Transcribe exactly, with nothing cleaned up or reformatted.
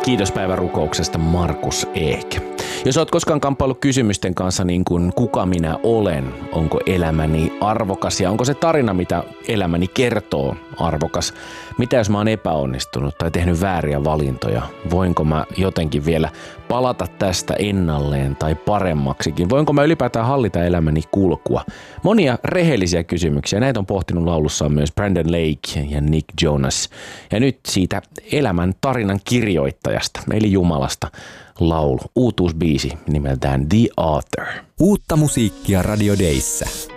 Kiitos päivän rukouksesta, Markus Eek. Jos olet koskaan kamppaillut kysymysten kanssa niin kuin kuka minä olen, onko elämäni arvokas ja onko se tarina, mitä elämäni kertoo, arvokas? Mitä jos mä oon epäonnistunut tai tehnyt vääriä valintoja? Voinko mä jotenkin vielä palata tästä ennalleen tai paremmaksikin? Voinko mä ylipäätään hallita elämäni kulkua? Monia rehellisiä kysymyksiä. Näitä on pohtinut laulussaan myös Brandon Lake ja Nick Jonas. Ja nyt siitä elämän tarinan kirjoittajasta, eli Jumalasta, laulu. Uutuusbiisi nimeltään The Author. Uutta musiikkia Radio Dayssä.